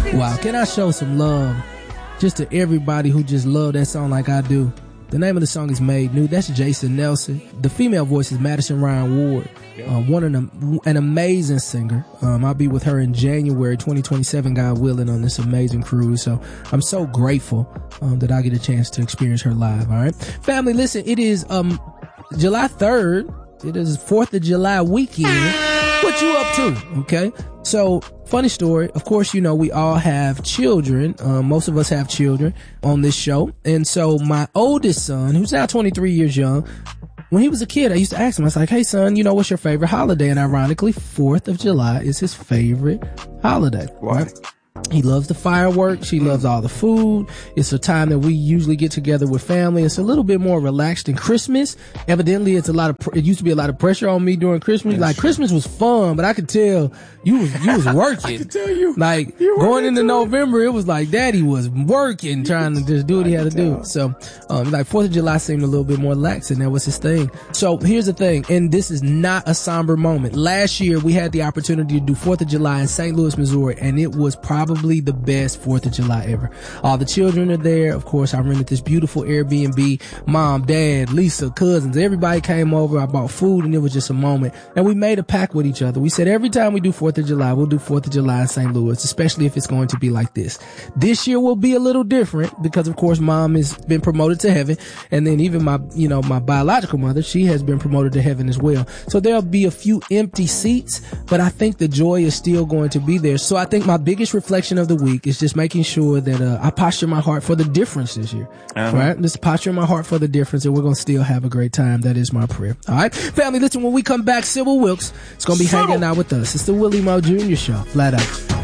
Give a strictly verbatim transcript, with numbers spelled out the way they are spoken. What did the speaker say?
Wow, can I show some love just to everybody who just love that song like I do? The name of the song is Made New. That's Jason Nelson. The female voice is Madison Ryan Ward. Um, one of them, an amazing singer. Um, I'll be with her in January twenty twenty-seven, God willing, on this amazing cruise. So I'm so grateful um, that I get a chance to experience her live. All right, family, listen. It is um July third. It is fourth of July weekend. What you up to? Okay. So, funny story. Of course, you know, we all have children. Um, most of us have children on this show. And so my oldest son, who's now twenty-three years young, when he was a kid, I used to ask him, I was like, hey son, you know, what's your favorite holiday? And ironically, fourth of July is his favorite holiday. Why? Right? He loves the fireworks. He loves all the food. It's a time that we usually get together with family. It's a little bit more relaxed than Christmas. Evidently, it's a lot of, pr- it used to be a lot of pressure on me during Christmas. That's like true. Christmas was fun, but I could tell you was, you was working. I could tell you. Like you going into November, it was like daddy was working, trying to just do what he had to do. So, um, like fourth of July seemed a little bit more lax, and that was his thing. So here's the thing, and this is not a somber moment. Last year, we had the opportunity to do fourth of July in Saint Louis, Missouri, and it was probably Probably the best fourth of July ever. All the children are there. Of course, I rented this beautiful Airbnb. Mom, dad, Lisa, cousins, everybody came over. I bought food, and it was just a moment. And we made a pact with each other. We said every time we do fourth of July, we'll do fourth of July in Saint Louis, especially if it's going to be like this. This year will be a little different because, of course, Mom has been promoted to heaven. And then even my, you know, my biological mother, she has been promoted to heaven as well. So there'll be a few empty seats, but I think the joy is still going to be there. So I think my biggest reflection of the week is just making sure that uh, I posture my heart for the difference this year. Uh-huh. Right? Just posture my heart for the difference, and we're going to still have a great time. That is my prayer. All right? Family, listen, when we come back, Sybil Wilkes is going to be hanging out with us. It's the Willie Moore Junior Show. Flat out.